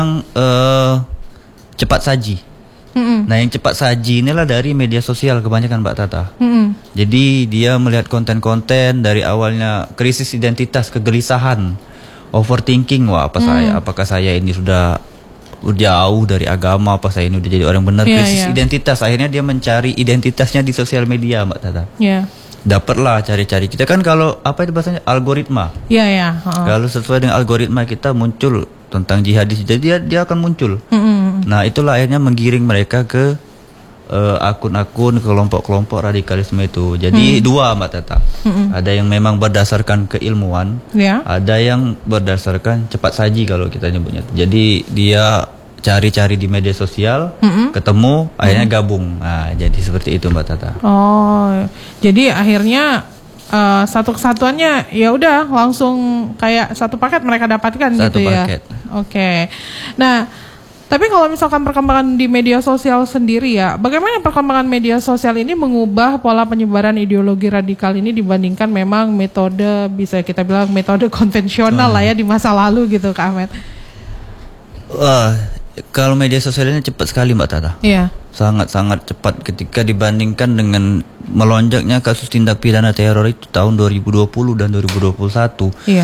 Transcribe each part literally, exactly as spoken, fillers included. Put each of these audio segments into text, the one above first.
uh, cepat saji. Mm-mm. Nah, yang cepat saji inilah dari media sosial kebanyakan, Mbak Tata. Mm-mm. Jadi dia melihat konten-konten dari awalnya krisis identitas, kegelisahan, overthinking, wah apa mm. saya, apakah saya ini sudah jauh dari agama, apa saya ini udah jadi orang benar, yeah, krisis yeah. identitas. Akhirnya dia mencari identitasnya di sosial media, Mbak Tata. Yeah. Dapatlah cari-cari. Kita kan kalau apa itu bahasanya algoritma. Iya, yeah, ya. Yeah. Uh-huh. Kalau sesuai dengan algoritma kita muncul tentang jihadis, jadi dia dia akan muncul. Mm-hmm. Nah, itulah akhirnya menggiring mereka ke uh, akun-akun kelompok-kelompok radikalisme itu. Jadi mm. dua, Mbak Tata. Mm-hmm. Ada yang memang berdasarkan keilmuan, yeah. ada yang berdasarkan cepat saji kalau kita nyebutnya. Jadi dia cari-cari di media sosial, mm-hmm. ketemu, akhirnya mm-hmm. gabung. Nah, jadi seperti itu, Mbak Tata. Oh, jadi akhirnya Uh, satu kesatuannya ya udah langsung kayak satu paket mereka dapatkan satu gitu paket. Ya. Oke. Okay. Nah, tapi kalau misalkan perkembangan di media sosial sendiri ya, bagaimana perkembangan media sosial ini mengubah pola penyebaran ideologi radikal ini dibandingkan memang metode, bisa kita bilang metode konvensional uh. lah ya di masa lalu gitu, Kak Ahmed? Wah, kalau media sosial ini cepat sekali, Mbak Tata. Iya. Yeah. Sangat-sangat cepat ketika dibandingkan dengan melonjaknya kasus tindak pidana teror itu tahun dua ribu dua puluh dan dua ribu dua puluh satu. Iya.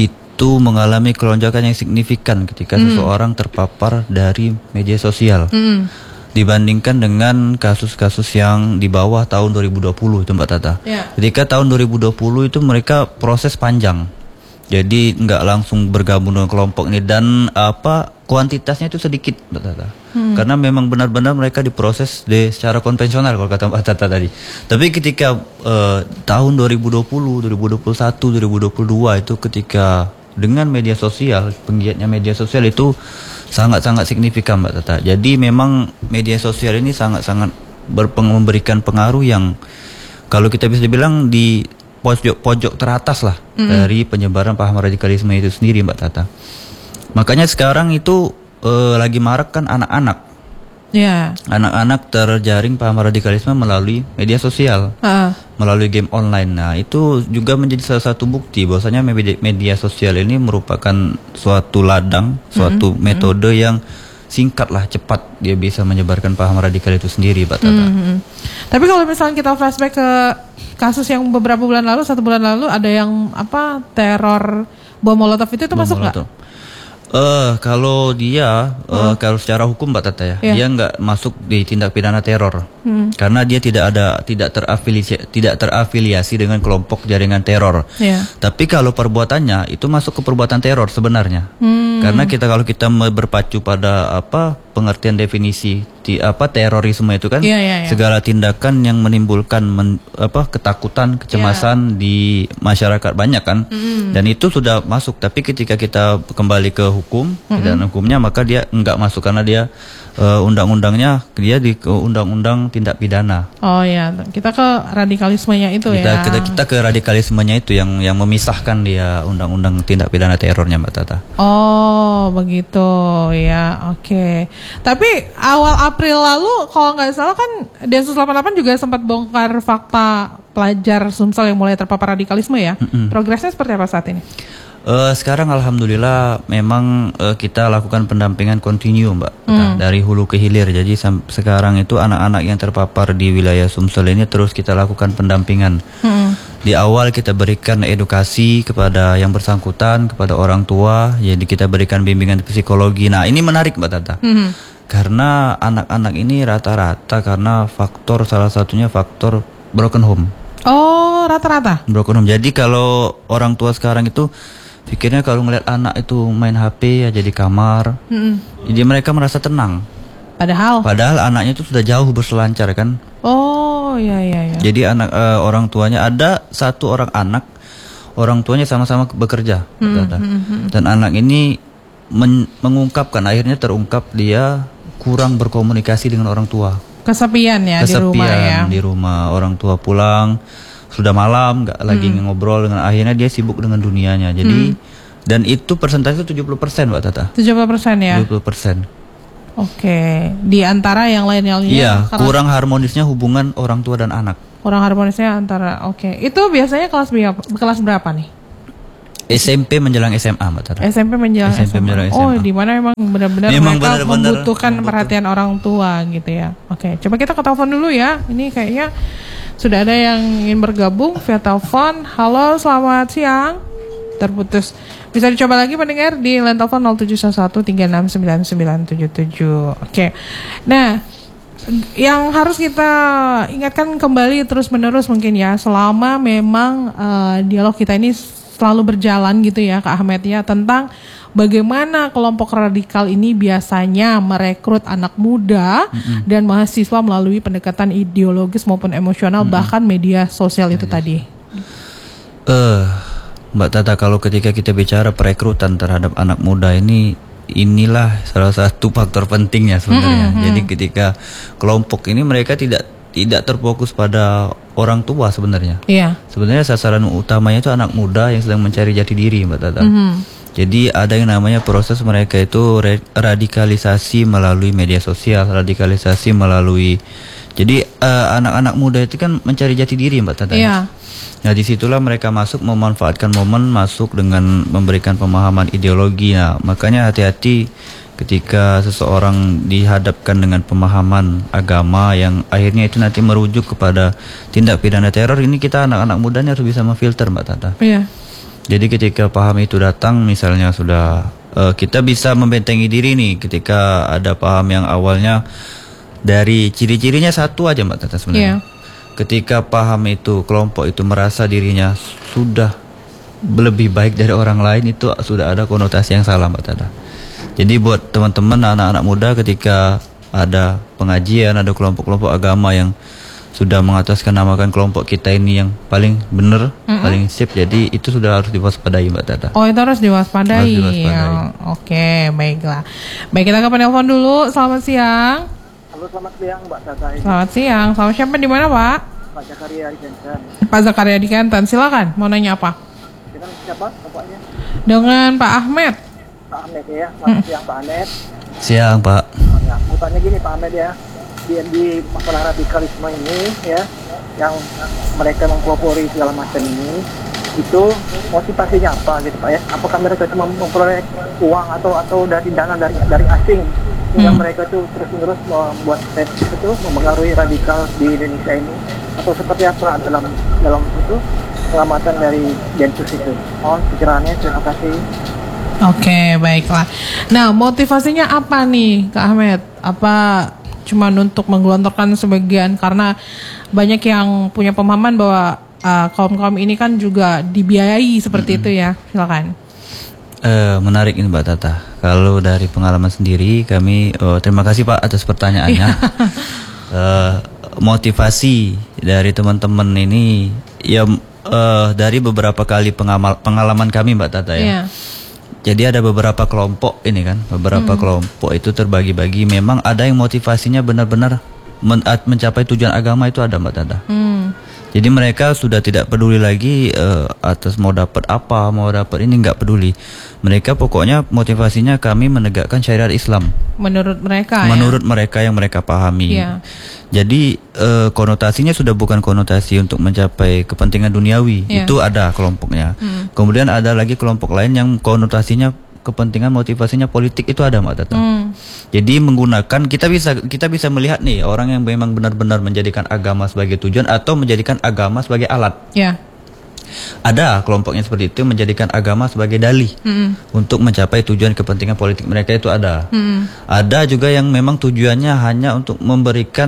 Itu mengalami kelonjakan yang signifikan ketika mm. seseorang terpapar dari media sosial. Mm. Dibandingkan dengan kasus-kasus yang di bawah tahun dua ribu dua puluh itu, Mbak Tata. Yeah. Ketika tahun dua ribu dua puluh itu mereka proses panjang. Jadi nggak langsung bergabung dengan kelompok ini dan apa kuantitasnya itu sedikit, Mbak Tata. Hmm. Karena memang benar-benar mereka diproses de, secara konvensional kalau kata Mbak Tata tadi. Tapi ketika uh, tahun dua ribu dua puluh, dua ribu dua puluh satu, dua ribu dua puluh dua itu ketika dengan media sosial, penggiatnya media sosial itu sangat-sangat signifikan, Mbak Tata. Jadi memang media sosial ini sangat-sangat berpeng- memberikan pengaruh yang kalau kita bisa dibilang di pojok-pojok teratas lah mm-hmm. dari penyebaran paham radikalisme itu sendiri, Mbak Tata. Makanya sekarang itu uh, lagi marak kan anak-anak. Yeah. Anak-anak terjaring paham radikalisme melalui media sosial, uh. melalui game online. Nah, itu juga menjadi salah satu bukti bahwasanya media, media sosial ini merupakan suatu ladang, suatu mm-hmm. metode yang singkat lah, cepat dia bisa menyebarkan paham radikal itu sendiri, Mbak Tata. Mm-hmm. Tapi kalau misalnya kita flashback ke kasus yang beberapa bulan lalu, satu bulan lalu ada yang apa teror bom molotov itu itu bom masuk nggak? Eh uh, kalau dia uh, hmm. kalau secara hukum, Mbak Tata ya, yeah. dia nggak masuk di tindak pidana teror hmm. karena dia tidak ada tidak terafiliasi tidak terafiliasi dengan kelompok jaringan teror. Yeah. Tapi kalau perbuatannya itu masuk ke perbuatan teror sebenarnya. Hmm. Karena kita kalau kita berpacu pada apa pengertian definisi di apa terorisme itu kan yeah, yeah, yeah. segala tindakan yang menimbulkan men, apa ketakutan, kecemasan yeah. di masyarakat banyak kan. Mm. Dan itu sudah masuk, tapi ketika kita kembali ke hukum mm-hmm. dan hukumnya maka dia enggak masuk karena dia uh, undang-undangnya dia di undang-undang tindak pidana. Oh ya, kita ke radikalismenya itu kita, ya. Kita kita ke radikalismenya itu yang yang memisahkan dia undang-undang tindak pidana terornya, Mbak Tata. Oh, begitu ya. Oke. Okay. Tapi awal April lalu kalau nggak salah kan Densus delapan puluh delapan juga sempat bongkar fakta pelajar Sumsel yang mulai terpapar radikalisme ya. Mm-hmm. Progresnya seperti apa saat ini? Uh, sekarang alhamdulillah memang uh, kita lakukan pendampingan kontinu, Mbak, mm. dari hulu ke hilir. Jadi sam- sekarang itu anak-anak yang terpapar di wilayah Sumsel ini terus kita lakukan pendampingan. Mm. Di awal kita berikan edukasi kepada yang bersangkutan, kepada orang tua. Jadi kita berikan bimbingan psikologi. Nah, ini menarik, Mbak Tata. Mm. Karena anak-anak ini rata-rata karena faktor salah satunya faktor broken home. Oh, rata-rata. Broken home. Jadi kalau orang tua sekarang itu pikirnya kalau ngeliat anak itu main H P ya jadi kamar, mm-mm. jadi mereka merasa tenang. Padahal, padahal anaknya itu sudah jauh berselancar kan. Oh iya iya. iya. Jadi anak uh, orang tuanya ada satu orang anak, orang tuanya sama-sama bekerja, mm-hmm. dan anak ini men- mengungkapkan akhirnya terungkap dia kurang berkomunikasi dengan orang tua. Kesepian ya Kesepian di rumah ya. Di rumah orang tua pulang. Sudah malam, nggak lagi hmm. ngobrol dengan, akhirnya dia sibuk dengan dunianya. Jadi hmm. dan itu persentase tujuh puluh persen, Mbak Tata. tujuh puluh persen ya. tujuh puluh persen. Oke, di antara yang lainnya. Iya, kurang harmonisnya hubungan orang tua dan anak. Kurang harmonisnya antara, oke. Itu biasanya kelas berapa? Kelas berapa nih? S M P menjelang S M A, Mbak Tata. S M P menjelang S M A. S M P menjelang S M A. Oh, di mana memang benar-benar mereka benar -benar membutuhkan membutuh. perhatian orang tua gitu ya. Oke, coba kita ke telepon dulu ya. Ini kayaknya sudah ada yang ingin bergabung via telepon. Halo, selamat siang. Terputus. Bisa dicoba lagi mendengar di line telepon nol tujuh satu tiga enam sembilan sembilan tujuh tujuh. Oke. Nah, yang harus kita ingatkan kembali terus-menerus mungkin ya, selama memang uh, dialog kita ini selalu berjalan gitu ya Kak Ahmed ya, tentang bagaimana kelompok radikal ini biasanya merekrut anak muda mm-hmm. dan mahasiswa melalui pendekatan ideologis maupun emosional, mm-hmm. bahkan media sosial itu yes. tadi. Eh, uh, Mbak Tata, kalau ketika kita bicara perekrutan terhadap anak muda ini, inilah salah satu faktor pentingnya sebenarnya. Mm-hmm. Jadi ketika kelompok ini mereka tidak tidak terfokus pada orang tua sebenarnya. Iya. Sebenarnya sasaran utamanya itu anak muda yang sedang mencari jati diri, Mbak Tata. Mm-hmm. Jadi ada yang namanya proses mereka itu re- radikalisasi melalui media sosial, radikalisasi melalui. Jadi uh, anak-anak muda itu kan mencari jati diri, Mbak Tata. Iya. Nah, disitulah mereka masuk, memanfaatkan momen masuk dengan memberikan pemahaman ideologi. Nah, makanya hati-hati ketika seseorang dihadapkan dengan pemahaman agama yang akhirnya itu nanti merujuk kepada tindak pidana teror. Ini kita anak-anak mudanya harus bisa memfilter, Mbak Tata. Iya. Jadi ketika paham itu datang, misalnya sudah uh, kita bisa membentengi diri nih ketika ada paham yang awalnya dari ciri-cirinya satu aja, Mbak Tata sebenarnya. Iya. Ketika paham itu, kelompok itu merasa dirinya sudah lebih baik dari orang lain, itu sudah ada konotasi yang salah, Mbak Tata. Jadi buat teman-teman anak-anak muda, ketika ada pengajian, ada kelompok-kelompok agama yang sudah mengataskan namakan kelompok kita ini yang paling benar, mm-hmm. paling sip, jadi itu sudah harus diwaspadai, Mbak Tata. Oh, itu harus diwaspadai. Harus diwaspadai. Ya, oke, baiklah. Baik, kita ke penelpon dulu. Selamat siang. Halo, selamat siang Mbak Tata. Selamat siang. Selamat siapa di mana, Pak? Pak Zakaria di Kantan. Pak Zakaria di Kantan, silakan. Mau nanya apa? Dengan siapa bapaknya? Dengan Pak Ahmed. Pak Ahmed ya. Selamat hmm. siang Pak Ahmed. Siang Pak. Oh, ya, mau tanya gini Pak Ahmed ya. Di, di masalah radikalisme ini ya, yang mereka mempelopori segala macam ini, itu motivasinya apa gitu Pak ya? Apakah mereka cuma memperoleh uang atau atau dari dana dari dari asing? Sehingga hmm. mereka itu terus-menerus membuat itu mempengaruhi radikal di Indonesia ini, atau seperti apa dalam dalam itu pengamatan dari Densus itu? Mohon pikirannya, terima kasih. Oke, baiklah. Nah, motivasinya apa nih Kak Ahmed? Apa cuma untuk menggelontorkan sebagian, karena banyak yang punya pemahaman bahwa uh, kaum-kaum ini kan juga dibiayai seperti mm-hmm. itu ya? Silakan. Uh, menarik ini Mbak Tata. Kalau dari pengalaman sendiri kami, oh, terima kasih Pak atas pertanyaannya. uh, motivasi dari teman-teman ini ya uh, dari beberapa kali pengamal, pengalaman kami Mbak Tata ya. Yeah. Jadi ada beberapa kelompok ini kan, beberapa hmm. kelompok itu terbagi-bagi. Memang ada yang motivasinya benar-benar men- mencapai tujuan agama, itu ada Mbak Tata. Hmm. Jadi mereka sudah tidak peduli lagi uh, atas mau dapat apa, mau dapat ini, nggak peduli. Mereka pokoknya motivasinya kami menegakkan syariat Islam. Menurut mereka. Menurut ya? mereka yang mereka pahami. Ya. Jadi uh, konotasinya sudah bukan konotasi untuk mencapai kepentingan duniawi. Ya. Itu ada kelompoknya. Hmm. Kemudian ada lagi kelompok lain yang konotasinya kepentingan, motivasinya politik, itu ada Mbak Tata. Hmm. Jadi menggunakan, kita bisa kita bisa melihat nih orang yang memang benar-benar menjadikan agama sebagai tujuan atau menjadikan agama sebagai alat. Ya. Ada kelompoknya seperti itu, menjadikan agama sebagai dalih mm. untuk mencapai tujuan kepentingan politik mereka, itu ada. Mm. Ada juga yang memang tujuannya hanya untuk memberikan